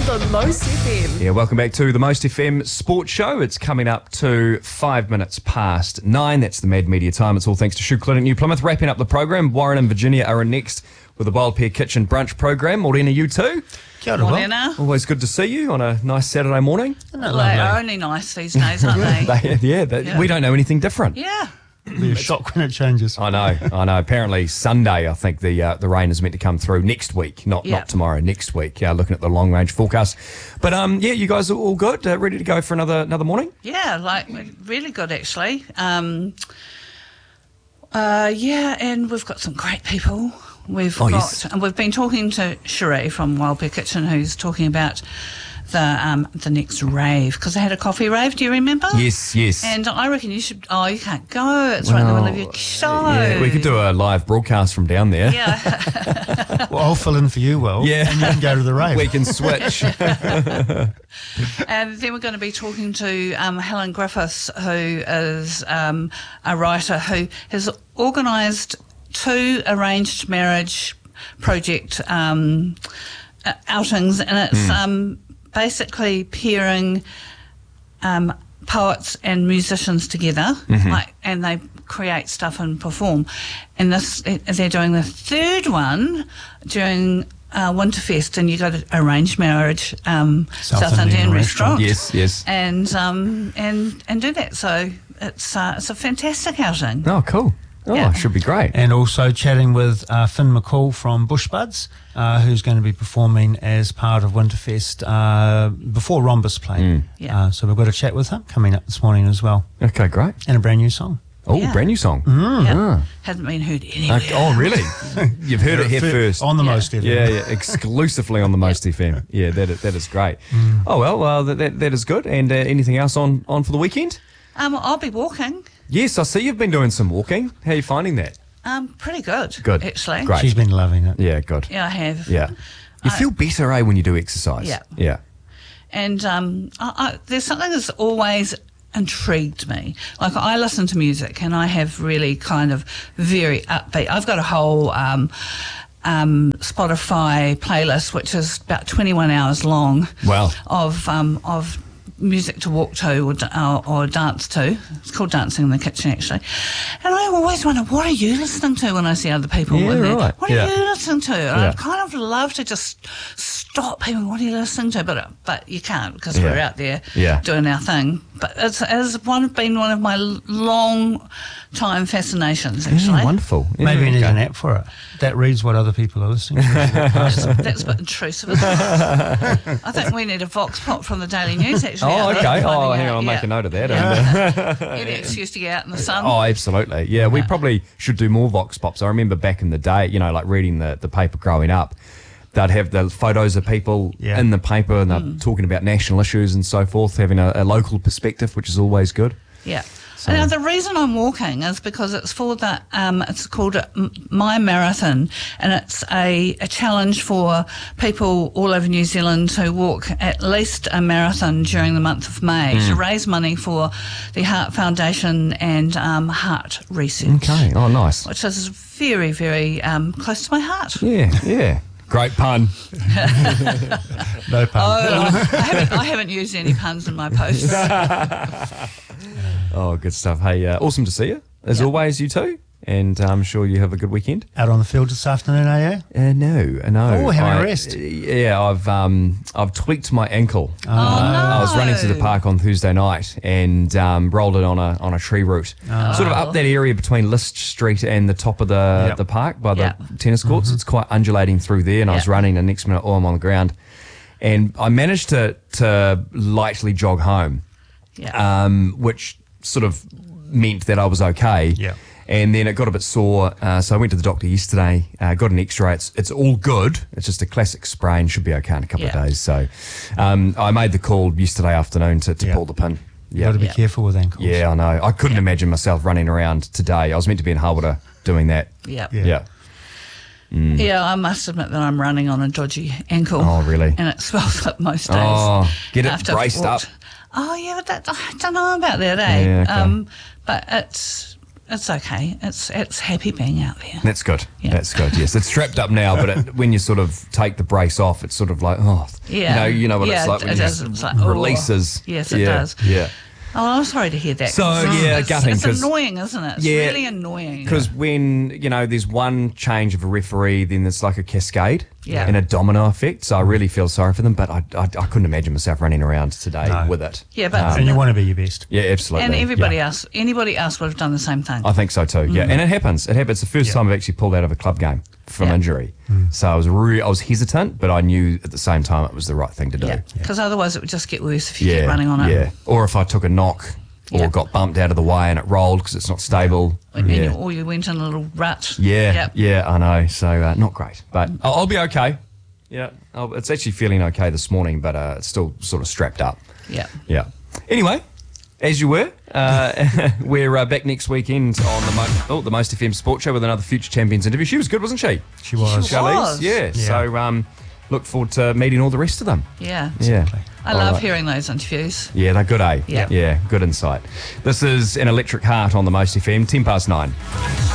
The Most FM. Yeah, welcome back to the Most FM Sports Show. It's coming up to 5 minutes past 9. That's the Mad Media time. It's all thanks to Shoe Clinic New Plymouth. Wrapping up the program, Warren and Virginia are in next with the Wild Pear Kitchen brunch program. Morena, you too. Kia ora, Will. Morena. Always good to see you on a nice Saturday morning. Well, they are only nice these days, aren't they? Yeah. We don't know anything different. Yeah. It'll be a shock when it changes. I know. Apparently Sunday, I think the rain is meant to come through next week, not tomorrow, next week. Looking at the long range forecast. But you guys are all good, ready to go for another morning? Yeah, really good actually. And we've got some great people. And we've been talking to Sheree from Wild Pear Kitchen, who's talking about the next rave, because they had a coffee rave. Do you remember? Yes. And I reckon you should. Oh, you can't go. It's right in the middle of your show. Yeah, we could do a live broadcast from down there. Yeah. Well, I'll fill in for you, Will. Yeah. And you can go to the rave. We can switch. And then we're going to be talking to Helen Griffiths, who is a writer who has organised 2 arranged marriage project outings, and it's basically pairing poets and musicians together, and they create stuff and perform. And they're doing the 3rd one during Winterfest, and you go to Arranged Marriage South Indian Restaurant. Yes. And do that. So it's a fantastic outing. Oh, cool. Oh, Yeah. Should be great. And also chatting with Finn McCall from Bushbuds, who's going to be performing as part of Winterfest before Rhombus played. Yeah. So we've got a chat with him coming up this morning as well. Okay, great. And a brand new song. Oh, Yeah. brand new song. Yeah. Hasn't been heard anywhere. Oh, really? You've heard it here first. On the Most FM. Yeah, exclusively on the Most FM. Yeah, that is great. Oh, well, that is good. And anything else on for the weekend? I'll be walking. Yes, I see you've been doing some walking. How are you finding that? Pretty good. Good. Actually. Great. She's been loving it. Yeah, good. Yeah, I have. Yeah. You feel better, when you do exercise. Yeah. Yeah. And there's something that's always intrigued me. Like, I listen to music and I have really kind of very upbeat. I've got a whole Spotify playlist, which is about 21 hours long. Wow. Of music to walk to or dance to. It's called Dancing in the Kitchen, actually. And I always wonder, what are you listening to when I see other people Yeah, in there? right. What are you listening to? And Yeah. I'd kind of love to just stop people. What are you listening to? But you can't, because we're out there doing our thing. But it's been one of my long time fascinations, actually. Yeah, wonderful. Yeah, Maybe you need an app for it that reads what other people are listening to. That's a bit intrusive, isn't it? I think we need a vox pop from the Daily News, actually. Oh, okay. Finding Oh, hang out, on, I'll make a note of that. Any excuse to get out in the sun. Oh, absolutely. Yeah, we probably should do more vox pops. I remember back in the day, like reading the paper growing up, they'd have the photos of people in the paper, and they're talking about national issues and so forth, having a local perspective, which is always good. Yeah. Now, the reason I'm walking is because it's for it's called My Marathon, and it's a challenge for people all over New Zealand to walk at least a marathon during the month of May to raise money for the Heart Foundation and Heart Research. Okay. Oh, nice. Which is very, very close to my heart. Yeah. Great pun. No pun. I haven't used any puns in my posts. Oh, good stuff. Hey, awesome to see you. As always, you too. And I'm sure you have a good weekend. Out on the field this afternoon, are you? No. Oh, having a rest. Yeah, I've tweaked my ankle. Oh, no. I was running to the park on Thursday night and rolled it on a tree root, sort of up that area between List Street and the top of the park by the tennis courts. It's quite undulating through there, and I was running, and next minute, I'm on the ground, and I managed to lightly jog home, which sort of meant that I was okay. Yeah. And then it got a bit sore, so I went to the doctor yesterday, got an x-ray. It's all good. It's just a classic sprain, should be okay in a couple of days. So I made the call yesterday afternoon to pull the pin. You've got to be careful with ankles. Yeah, I know. I couldn't imagine myself running around today. I was meant to be in Harwater doing that. Yeah. Yeah, I must admit that I'm running on a dodgy ankle. Oh, really? And it swells up most days. Oh, get it after braced I've up. walked. Oh, yeah, but I don't know about that, eh? Yeah, okay. But it's It's okay. It's happy being out there. That's good. Yeah. That's good. Yes, it's strapped up now, but when you sort of take the brace off, it's sort of like you know what it's like when it releases. Yes, it does. Yeah. Oh, I'm sorry to hear that. So, gutting. It's annoying, isn't it? It's really annoying. Because when, there's one change of a referee, then there's like a cascade and a domino effect. So I really feel sorry for them, but I couldn't imagine myself running around today with it. Yeah, but... and you want to be your best. Yeah, absolutely. And anybody else would have done the same thing. I think so too, yeah. And it happens. It happens. The first time I've actually pulled out of a club game from injury. So I was hesitant, but I knew at the same time it was the right thing to do. Because otherwise it would just get worse if you keep running on it. Yeah, or if I took a knock or got bumped out of the way and it rolled because it's not stable. Or you went in a little rut. Yeah, I know. So not great, but I'll be okay. Yeah, it's actually feeling okay this morning, but it's still sort of strapped up. Yeah. Anyway, as you were, we're back next weekend on the Most FM Sports Show with another Future Champions interview. She was good, wasn't she? She was. Charlize? Yeah. So look forward to meeting all the rest of them. Yeah. Exactly. I love hearing those interviews. Yeah, they're good, eh? Yeah. Good insight. This is An Electric Heart on the Most FM, 9:10.